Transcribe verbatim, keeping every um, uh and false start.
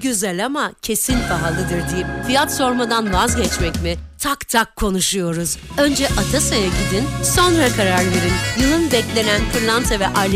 güzel ama kesin pahalıdır deyip fiyat sormadan vazgeçmek mi? Tak tak konuşuyoruz. Önce Atasa'ya gidin, sonra karar verin. Yılın beklenen pırlanta ve